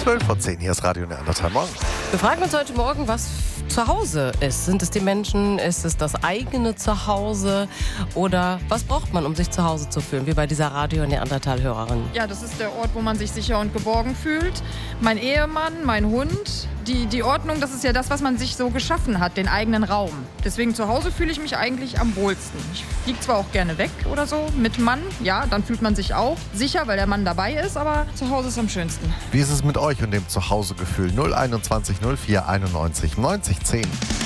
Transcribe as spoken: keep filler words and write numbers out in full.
zwölf vor zehn, hier ist Radio Neandertal Morgen. Wir fragen uns heute Morgen, was zu Hause ist. Sind es die Menschen? Ist es das eigene Zuhause? Oder was braucht man, um sich zu Hause zu fühlen? Wie bei dieser Radio Neandertal-Hörerin. Ja, das ist der Ort, wo man sich sicher und geborgen fühlt. Mein Ehemann, mein Hund, die, die Ordnung, das ist ja das, was man sich so geschaffen hat, den eigenen Raum. Deswegen zu Hause fühle ich mich eigentlich am wohlsten. Ich fliege zwar auch gerne weg oder so mit Mann, ja, dann fühlt man sich auch sicher, weil der Mann dabei ist, aber zu Hause ist am schönsten. Wie ist es mit euch und dem Zuhausegefühl? null einundzwanzig null vier einundneunzig neunzig zehn.